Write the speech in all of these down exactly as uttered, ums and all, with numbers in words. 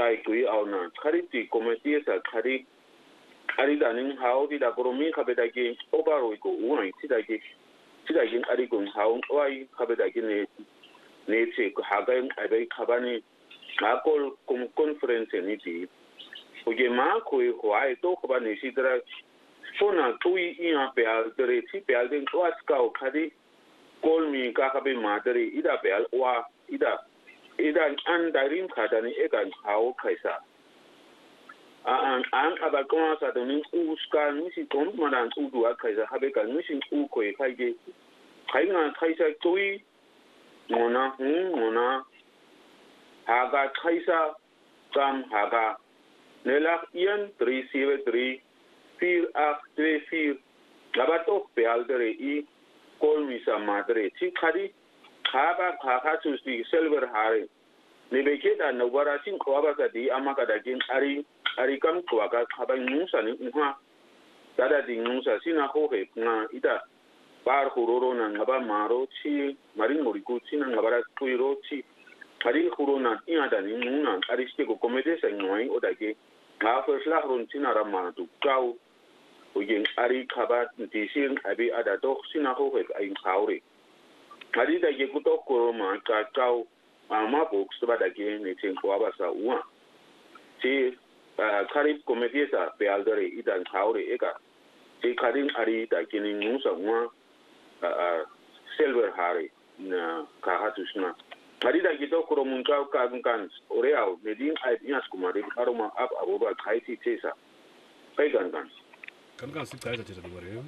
kai kui au na khari ti komiti sa khari ari daning hau di da koromi khabeda ki obaro ko unai ti da ki ti da kin ari kun hau wai khabeda ki ne ne che hagai ai khabani akol kum conference ni ti oge ma ko hoai to khabani sidra sona tui ia pe al dere ti pe al den was ka o khadi kol mi ka ka be madre ida pe al wa ida ida an darin khadani egan hau kaisa an an aba kuma sa da ni uska ni si ton madan udu kaisa habe ka ni sin u ko kai ge kai na kaisa tui mona hu mona haga kaisa kam haga nelak ian three seven three vier acht twee vier labato pe aldere i kol misa madre ti khadi khaba khaka susti silver hare ne beke da nobara sin kwaba ka di amaka da gin ari ari kam kwaka khaba nusa ni unha dada di nusa sina ho he na ida bar hororo na ngaba maro chi marin moriku sina ngabara kuiro chi khadi horona ina da ni nuna ari ste ko komete sa noi odage ga fasla ron sina ramana tu kau Ujeng ari kabat tisin abi ada dok sinaho he aing kaure. Kali da ye kuto koroma ka kau ama bok sebada ge ne chen ko abasa uwa. Ti karib komediesa pe aldare idan kaure ega. Ti karin ari da kini nusa uwa silver hari na ka hatusna. Kali da kito koromun kau ka kan oreao medin ai inas kumari aroma ab aboba kaiti tesa. Kai gan gan. Kan si tayo sa lugar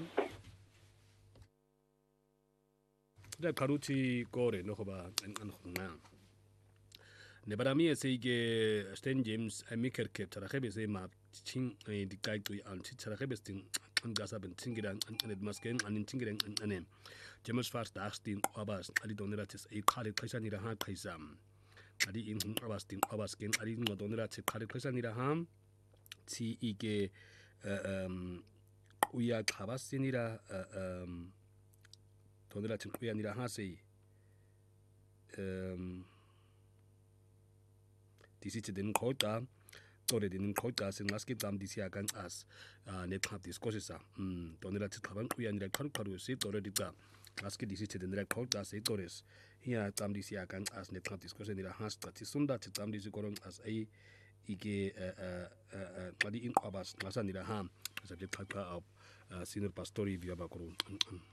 da karuti gore no ba an an khuna ne barami se ge Stan James a maker ke tara khebe se ma chin di kai tu an ti tara khebe stin an gasa ben tingira an an masken an tingira an an James fast astin abas ali doneratis e khale khasani ra ha khaisam ali in abas tin abas ken ali no doneratis khale khasani ra ha ti ige um uya kabasinira um donera tin uya nira hasi um disi den kota tore den kota sin maski dam disi agan as ne khap discusesa um donera tin khaban uya nira kharu kharu se tore dita maski disi den ra kota se tores hier dam disi agan as ne khap discussen nira has tati sunda dam disi koron as ai ige adi in abas masanira ham subject kaka senior pastori via bakuru